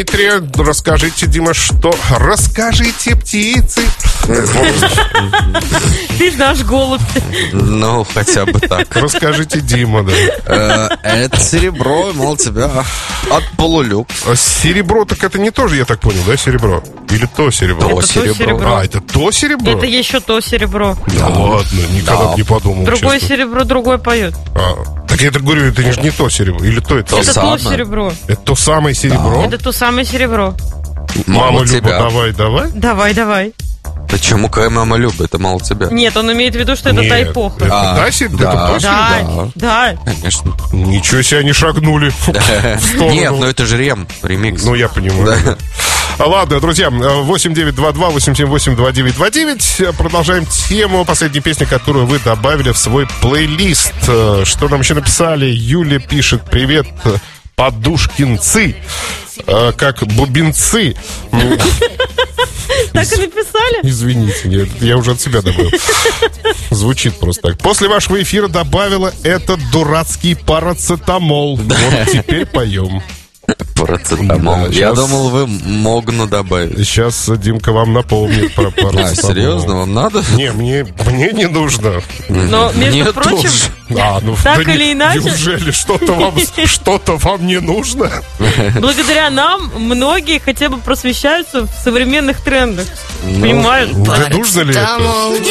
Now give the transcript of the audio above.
Расскажите, Дима, что? Расскажите, птицы. Ты наш голубь. Ну, хотя бы так. Расскажите, Дима, да. Это серебро, мол, тебя от полулюкс. Серебро, так это не тоже, я так понял, да, серебро? Или то серебро? То серебро. А, это то серебро? Это еще то серебро. Да ладно, никогда бы не подумал. Другое честно. серебро, другой поет. Так я так говорю, это не то серебро. Или то это? Это то серебро. Это то самое серебро? Это то самое серебро. Мама Люба, тебя. давай. Давай. Почему какая мама Люба? Это мало тебя. Нет, он имеет в виду, что это та эпоха. Это та серебро? Да. Это то серебро? Да. Конечно. Ничего себе, они шагнули в сторону. Нет, ну это же ремикс. Ну, я понимаю. Да. Ладно, друзья, 8922-878-2929. Продолжаем тему последней песни, которую вы добавили в свой плейлист. Что нам еще написали? Юля пишет: привет, подушкинцы. Как бубенцы. Так и написали? Извините, я уже от себя добавил. Звучит просто так. После вашего эфира добавила этот дурацкий парацетамол. Вот теперь поем. Парацетамол. Да, я думал, вы Могну добавили. Сейчас Димка вам напомнит про парацетамол. Серьезно, вам надо? Не, мне не нужно. Но, между прочим, так или иначе, неужели что-то вам не нужно? благодаря нам многие хотя бы просвещаются в современных трендах. Понимаешь? Уже нужно ли это?